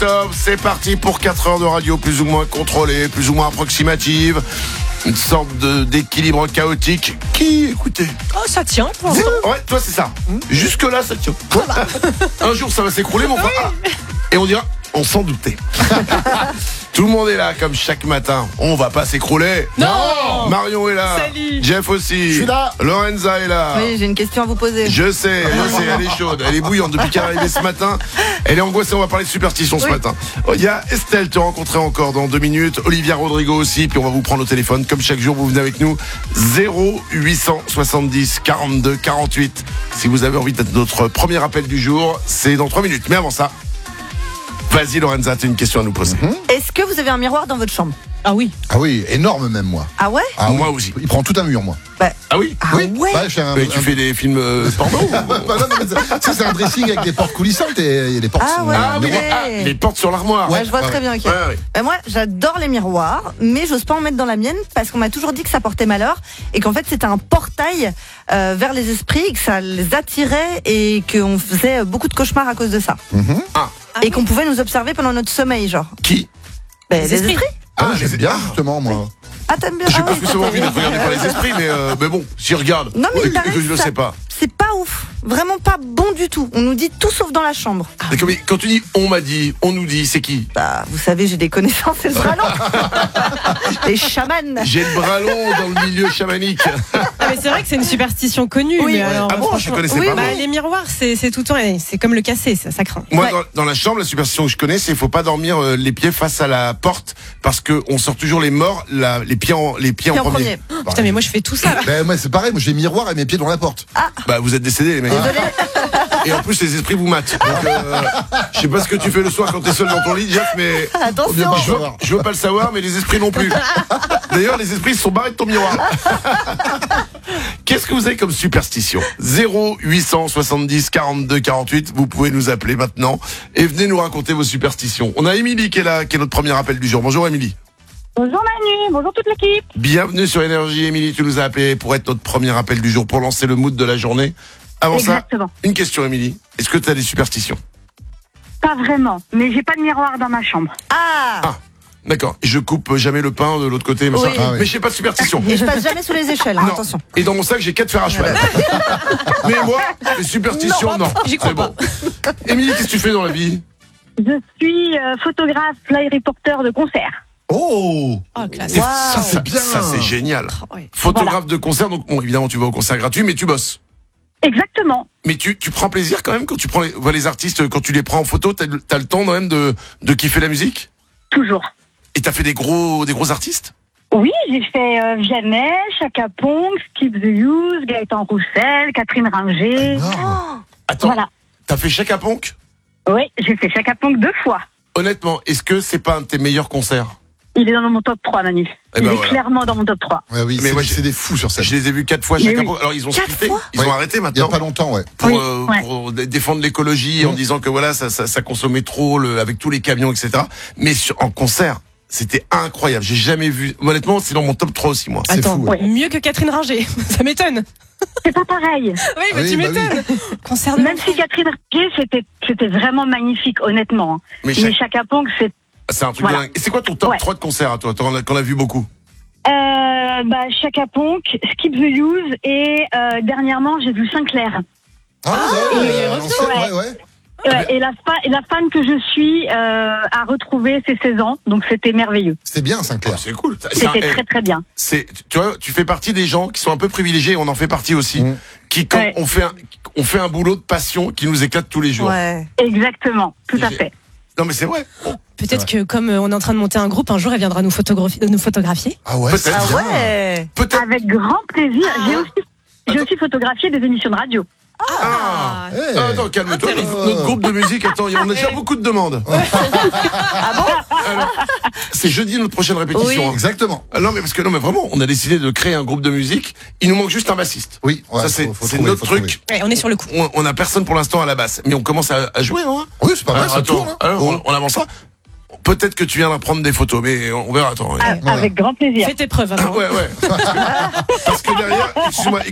octobre, c'est parti pour 4 heures de radio plus ou moins contrôlée, plus ou moins approximative. Une sorte d'équilibre chaotique qui, écoutez... Oh, ça tient pour l'instant. Ouais, toi c'est ça. Jusque là, ça tient. Un jour, ça va s'écrouler, mon frère. Et on dira, on s'en doutait. Tout le monde est là, comme chaque matin. On va pas s'écrouler. Non. Marion est là. Salut. Jeff aussi. Je suis là. Lorenza est là. Oui, j'ai une question à vous poser. Je sais, elle est chaude, elle est bouillante depuis qu'elle est arrivée ce matin. Elle est angoissée, on va parler de superstition ce matin. Il y a Estelle, te rencontrer encore dans 2 minutes. Olivia Rodrigo aussi, puis on va vous prendre au téléphone. Comme chaque jour, vous venez avec nous. 0870 42 48. Si vous avez envie d'être notre premier appel du jour, c'est dans 3 minutes. Mais avant ça, vas-y Lorenza, tu as une question à nous poser. Est-ce que vous avez un miroir dans votre chambre? Ah oui. Ah oui, énorme même moi. Ah ouais? Ah, Moi oui. aussi. Il prend tout un mur moi. Ah oui. Ah oui. ouais? Bah, je fais Mais tu fais des films porno ou... Bah, non, mais ça, c'est un dressing avec des portes coulissantes et les portes Ah sont. ouais. Ah oui, Ouais. les portes sur l'armoire. Ouais, je vois très bien. Ok. Ouais. Moi, j'adore les miroirs, mais j'ose pas en mettre dans la mienne parce qu'on m'a toujours dit que ça portait malheur et qu'en fait c'était un portail vers les esprits, que ça les attirait et qu'on faisait beaucoup de cauchemars à cause de ça. Et qu'on pouvait nous observer pendant notre sommeil, genre. Qui? Les esprits. Ah, j'aime bien justement moi. Ah, t'aimes bien? J'ai Ah pas oui, spécialement envie d'être regardé par les esprits, mais bon, s'ils regardent, Non, mais il que paraît je que le ça- sais pas. C'est pas ouf. Vraiment pas bon du tout. On nous dit tout sauf dans la chambre. D'accord, mais quand tu dis on m'a dit, on nous dit, c'est qui? Bah, vous savez, j'ai des connaissances, c'est le bras long. Les chamans. J'ai le bras long dans le milieu chamanique. Ah, mais c'est vrai que c'est une superstition connue. Oui. Mais alors, Ah bon, je franchement- connaissais oui, pas, bah, moi. les miroirs, c'est tout le temps. C'est comme le casser, ça craint. Moi, Ouais. dans la chambre, la superstition que je connais, c'est qu'il faut pas dormir les pieds face à la porte parce que on sort toujours les morts, les pieds en premier. Putain, mais moi je fais tout ça là. Ben, moi c'est pareil, moi j'ai miroir et mes pieds dans la porte. Bah, vous êtes décédés, les mecs. Et en plus, les esprits vous matent. Donc, je sais pas ce que tu fais le soir quand t'es seul dans ton lit, Jeff, mais Attention. je veux pas le savoir, mais les esprits non plus. D'ailleurs, les esprits se sont barrés de ton miroir. Qu'est-ce que vous avez comme superstition? 0870 42 48. Vous pouvez nous appeler maintenant et venez nous raconter vos superstitions. On a Émilie qui est là, qui est notre premier appel du jour. Bonjour Émilie. Bonjour Manu, bonjour toute l'équipe. Bienvenue sur Énergie. Émilie, tu nous as appelé pour être notre premier appel du jour, pour lancer le mood de la journée. Avant Exactement. ça, une question Émilie. Est-ce que tu as des superstitions? Pas vraiment, mais j'ai pas de miroir dans ma chambre. Ah. D'accord. Et je coupe jamais le pain de l'autre côté, machin. Oui. Ah oui. Mais j'ai pas de superstition. Et je passe jamais sous les échelles, hein, Non. attention. Et dans mon sac, j'ai 4 fers à cheval. Mais moi, les superstitions, non. J'y crois C'est bon. Émilie, qu'est-ce que tu fais dans la vie? Je suis photographe, fly reporter de concert. Oh. Oh, classe. Et Wow. ça, c'est bien. Ça, c'est génial. Ouais. Photographe de concert, donc bon, évidemment, tu vas au concert gratuit, mais tu bosses. Exactement, Mais tu prends plaisir quand même quand tu prends vois les artistes, quand tu les prends en photo, t'as le temps quand même de kiffer la musique? toujours. Et t'as fait des gros artistes? Oui, j'ai fait Vianney, Chaka Ponk, Skip the Use, Gaëtan Roussel, Catherine Ringer. Énorme. Attends, Voilà. t'as fait Chaka Ponk? Oui, j'ai fait Chaka Ponk 2 fois. Honnêtement, est-ce que c'est pas un de tes meilleurs concerts? Il est dans mon top 3, Manu. Eh Il ben est voilà. clairement dans mon top 3. Ouais, oui, Mais c'est moi, c'est des fous sur scène. Je les ai vus 4 fois Mais Chaka oui. Ponk. Alors ils ont 4 splitté, fois ils ont Ouais. arrêté Il y a maintenant. pas longtemps, ouais. Pour, Oui, pour défendre l'écologie en disant que voilà ça consommait trop avec tous les camions, etc. Mais en concert, c'était incroyable. J'ai jamais vu. Honnêtement, c'est dans mon top 3 aussi, moi. C'est Attends, fou, ouais. mieux que Catherine Ringer. Ça m'étonne. C'est pas pareil. Oui, bah, Oui, tu bah m'étonnes. Concernant. Même si Catherine Ringer, c'était vraiment magnifique, honnêtement. hein. Mais Mais Chaka Ponk, c'est c'est un truc Voilà. de dingue. Et c'est quoi ton top Ouais. 3 de concert à toi? Qu'on a vu beaucoup. Chaka Ponk, Skip the Use et dernièrement j'ai vu Sinclair. Ah, il ouais, est l'ancienne, revenu. ouais. Et la fan que je suis a retrouvé ses 16 ans, donc c'était merveilleux. C'était bien, Sinclair. C'est cool. C'était très très bien. Tu vois, tu fais partie des gens qui sont un peu privilégiés. On en fait partie aussi. Qui quand Ouais. on fait un boulot de passion qui nous éclate tous les jours. Ouais. Exactement, tout à J'ai- fait. Non mais c'est vrai. Peut-être que comme on est en train de monter un groupe, un jour elle viendra nous photographier. Ah ouais, Peut-être. c'est Ah bien. ouais. Peut-être. Avec grand plaisir. J'ai aussi photographié des émissions de radio. Ah. Hey. Attends, calme-toi. Notre groupe de musique. Attends, on a déjà beaucoup de demandes. Ah bon? Alors, c'est jeudi notre prochaine répétition. Oui. hein. Exactement. Ah non mais parce que non mais vraiment, on a décidé de créer un groupe de musique. Il nous manque juste un bassiste. Oui, ouais, Ça c'est faut c'est trouver, notre faut truc. Ouais, on est sur le coup. On a personne pour l'instant à la basse, mais on commence à jouer, hein. Oui, c'est pas mal, Alors, ça attends, tourne. hein. alors, on avancera. Peut-être que tu viendras prendre des photos, mais on verra. Attends. Avec grand plaisir. Fais tes preuves avant. Ouais. Parce que derrière, excuse-moi,